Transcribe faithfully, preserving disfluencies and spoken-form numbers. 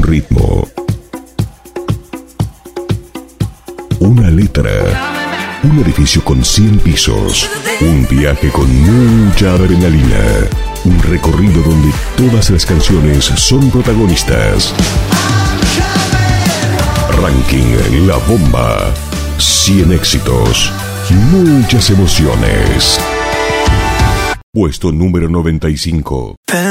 Un ritmo. Una letra. Un edificio con cien pisos. Un viaje con mucha adrenalina. Un recorrido donde todas las canciones son protagonistas. Ranking La Bomba. cien éxitos. Muchas emociones. Puesto número noventa y cinco.